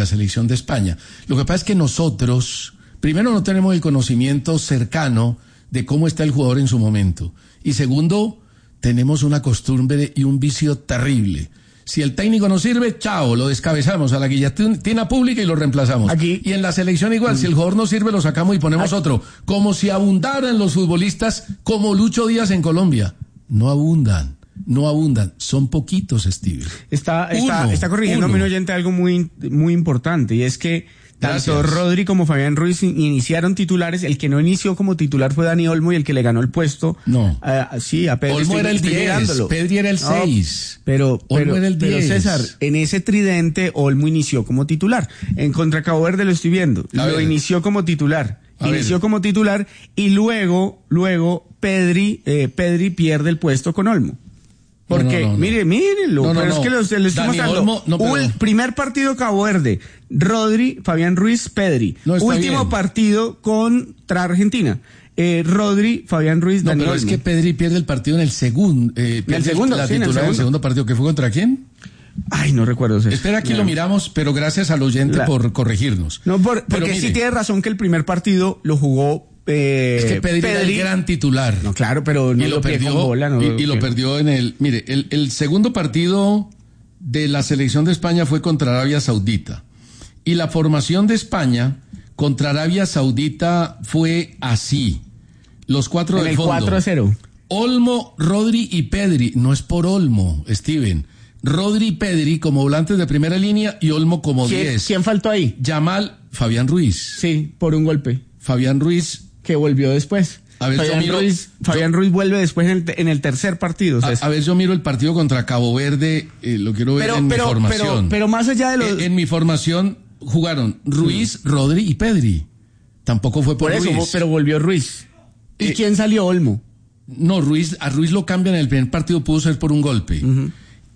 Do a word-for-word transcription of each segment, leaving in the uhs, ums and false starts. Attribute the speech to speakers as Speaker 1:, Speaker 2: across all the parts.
Speaker 1: la selección de España. Lo que pasa es que nosotros, primero, no tenemos el conocimiento cercano de cómo está el jugador en su momento. Y segundo, tenemos una costumbre y un vicio terrible. Si el técnico no sirve, chao, lo descabezamos a la guillotina pública y lo reemplazamos. Aquí. Y en la selección igual, mm. si el jugador no sirve, lo sacamos y ponemos aquí. Otro. Como si abundaran los futbolistas como Lucho Díaz en Colombia. No abundan. No abundan, son poquitos, Steven.
Speaker 2: Está, está, uno, está corrigiendo uno. a mi oyente algo muy, muy importante, y es que tanto Gracias. Rodri como Fabián Ruiz iniciaron titulares. El que no inició como titular fue Dani Olmo, y el que le ganó el puesto.
Speaker 1: No.
Speaker 2: Uh, sí, a Pedri.
Speaker 1: Olmo era el diez, Pedri era el seis.
Speaker 2: No, pero, pero,
Speaker 1: Olmo era el
Speaker 2: pero César, en ese tridente, Olmo inició como titular. En contra Cabo Verde lo estoy viendo. A lo ver. inició como titular. A inició ver. como titular, y luego, luego, Pedri, eh, Pedri pierde el puesto con Olmo. Porque, no, no, no, mire, mire, lo,
Speaker 1: no, no,
Speaker 2: pero
Speaker 1: no.
Speaker 2: es que lo, lo estoy mostrando.
Speaker 1: Olmo, no, pero...
Speaker 2: El primer partido Cabo Verde, Rodri, Fabián Ruiz, Pedri.
Speaker 1: No,
Speaker 2: Último
Speaker 1: bien.
Speaker 2: partido contra Argentina. Eh, Rodri, Fabián Ruiz,
Speaker 1: no,
Speaker 2: Dani
Speaker 1: pero
Speaker 2: Olmo.
Speaker 1: Es que Pedri pierde el partido en el segundo. Eh,
Speaker 2: ¿En el segundo?
Speaker 1: La
Speaker 2: Sí,
Speaker 1: titular
Speaker 2: en el segundo.
Speaker 1: el segundo partido, que fue contra quién.
Speaker 2: Ay, no recuerdo. Eso.
Speaker 1: Espera, aquí no. lo miramos, pero gracias al oyente La... por corregirnos.
Speaker 2: No, por, porque mire, sí tiene razón que el primer partido lo jugó. Eh,
Speaker 1: es que Pedri, Pedri era el gran titular.
Speaker 2: No, claro, pero no
Speaker 1: y lo,
Speaker 2: lo
Speaker 1: perdió
Speaker 2: bola, no
Speaker 1: y,
Speaker 2: lo
Speaker 1: y lo perdió en el. Mire, el, el segundo partido de la selección de España fue contra Arabia Saudita, y la formación de España contra Arabia Saudita fue así: los cuatro
Speaker 2: en
Speaker 1: del
Speaker 2: el
Speaker 1: fondo.
Speaker 2: cuatro a cero.
Speaker 1: Olmo, Rodri y Pedri. No es por Olmo, Steven. Rodri y Pedri como volantes de primera línea y Olmo como diez.
Speaker 2: ¿Quién faltó ahí?
Speaker 1: Yamal, Fabián Ruiz.
Speaker 2: Sí, por un golpe.
Speaker 1: Fabián Ruiz.
Speaker 2: Que volvió después.
Speaker 1: A ver,
Speaker 2: Fabián,
Speaker 1: miro,
Speaker 2: Ruiz, Fabián
Speaker 1: yo,
Speaker 2: Ruiz vuelve después en el, en el tercer partido.
Speaker 1: A, a ver, yo miro el partido contra Cabo Verde, eh, lo quiero ver pero, en pero, mi formación.
Speaker 2: Pero, pero más allá de los...
Speaker 1: En, en mi formación jugaron Ruiz, sí. Rodri y Pedri. Tampoco fue por,
Speaker 2: por eso,
Speaker 1: Ruiz.
Speaker 2: Pero volvió Ruiz. ¿Y eh, quién salió? Olmo.
Speaker 1: No, Ruiz, a Ruiz lo cambian en el primer partido, pudo ser por un golpe. Uh-huh.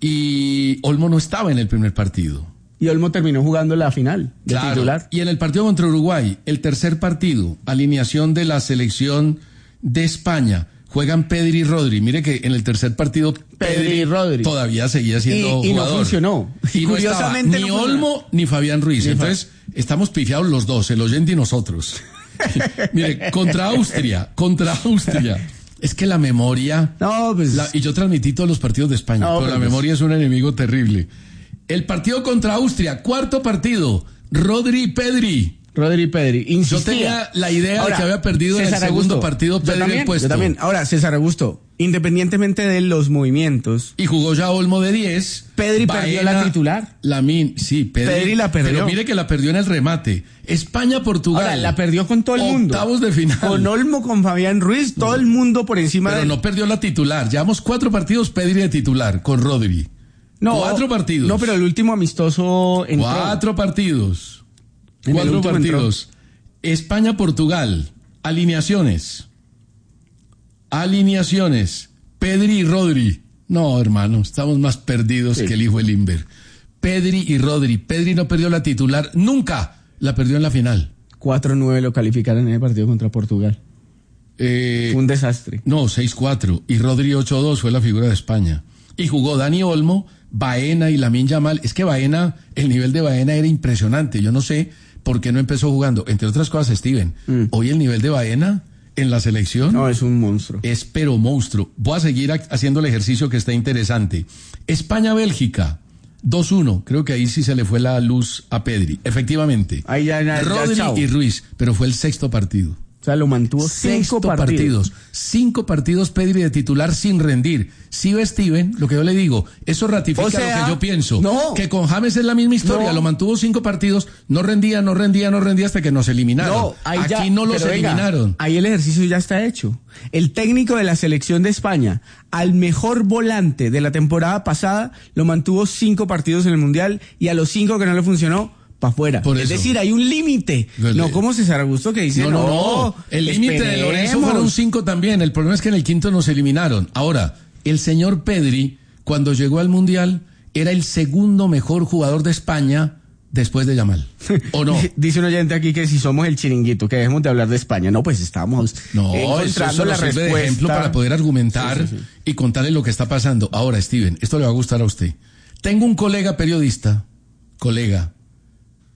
Speaker 1: Y Olmo no estaba en el primer partido.
Speaker 2: Y Olmo terminó jugando la final de
Speaker 1: claro.
Speaker 2: titular.
Speaker 1: Y en el partido contra Uruguay, el tercer partido, alineación de la selección de España, juegan Pedri y Rodri. Mire que en el tercer partido
Speaker 2: Pedri, Pedri y Rodri
Speaker 1: todavía seguía siendo
Speaker 2: y, y
Speaker 1: jugador.
Speaker 2: No funcionó.
Speaker 1: Y no Curiosamente ni no Olmo ni Fabián Ruiz. Ni Entonces, fa... estamos pifiados los dos, el oyente y nosotros. Mire, contra Austria, contra Austria. Es que la memoria...
Speaker 2: No, pues...
Speaker 1: La, y yo transmití todos los partidos de España, no, pero la pues... memoria es un enemigo terrible. El partido contra Austria, cuarto partido, Rodri y Pedri.
Speaker 2: Rodri y Pedri. Insistía.
Speaker 1: Yo tenía la idea Ahora, de que había perdido César en el segundo Augusto. partido Pedri
Speaker 2: también,
Speaker 1: el puesto.
Speaker 2: Yo también. Ahora, César Augusto, independientemente de los movimientos...
Speaker 1: Y jugó ya Olmo de diez.
Speaker 2: Pedri Baena, perdió la titular.
Speaker 1: La min, sí, Pedri,
Speaker 2: Pedri la perdió.
Speaker 1: Pero mire que la perdió en el remate. España-Portugal.
Speaker 2: Ahora, la perdió con todo el mundo.
Speaker 1: Octavos de final.
Speaker 2: Con Olmo, con Fabián Ruiz, todo no. el mundo por encima
Speaker 1: pero
Speaker 2: de...
Speaker 1: Pero no perdió la titular. Llevamos cuatro partidos Pedri de titular, con Rodri.
Speaker 2: No,
Speaker 1: cuatro partidos.
Speaker 2: No, pero el último amistoso entró.
Speaker 1: Cuatro partidos.
Speaker 2: En
Speaker 1: cuatro partidos. España-Portugal. Alineaciones. Alineaciones. Pedri y Rodri. No, hermano, estamos más perdidos sí. que el hijo de Limber. Pedri y Rodri. Pedri no perdió la titular nunca. La perdió en la final.
Speaker 2: cuatro nueve lo calificaron en el partido contra Portugal.
Speaker 1: Eh,
Speaker 2: Fue un desastre.
Speaker 1: No, seis cuatro. Y Rodri ocho dos fue la figura de España. Y jugó Dani Olmo, Baena y Lamine Yamal. Es que Baena, el nivel de Baena era impresionante. Yo no sé por qué no empezó jugando. Entre otras cosas, Steven, mm. hoy el nivel de Baena en la selección...
Speaker 2: No, es un monstruo.
Speaker 1: Es pero monstruo. Voy a seguir haciendo el ejercicio que está interesante. España-Bélgica, dos uno. Creo que ahí sí se le fue la luz a Pedri. Efectivamente.
Speaker 2: Ahí ya, ya,
Speaker 1: Rodri
Speaker 2: ya,
Speaker 1: y Ruiz, pero fue el sexto partido.
Speaker 2: O sea, lo mantuvo cinco partidos.
Speaker 1: partidos. Cinco partidos Pedri de titular sin rendir. Si ve Steven, lo que yo le digo, eso ratifica o sea, lo que yo pienso.
Speaker 2: No.
Speaker 1: Que con James es la misma historia. No. Lo mantuvo cinco partidos, no rendía, no rendía, no rendía hasta que nos eliminaron. No, ahí Aquí ya, no los eliminaron.
Speaker 2: Venga, ahí el ejercicio ya está hecho. El técnico de la selección de España, al mejor volante de la temporada pasada, lo mantuvo cinco partidos en el Mundial, y a los cinco que no le funcionó, para afuera.
Speaker 1: Por
Speaker 2: es
Speaker 1: eso.
Speaker 2: decir, hay un límite. No como César Augusto que dice,
Speaker 1: no, no, no. no. El límite de Lorenzo fueron cinco también. El problema es que en el quinto nos eliminaron. Ahora, el señor Pedri, cuando llegó al Mundial, era el segundo mejor jugador de España después de Yamal. ¿O no?
Speaker 2: Dice un oyente aquí que si somos el chiringuito, que dejemos de hablar de España. No, pues estamos
Speaker 1: no, encontrando eso, eso la respuesta. De ejemplo para poder argumentar sí, sí, sí. y contarle lo que está pasando. Ahora, Steven, esto le va a gustar a usted. Tengo un colega periodista, colega,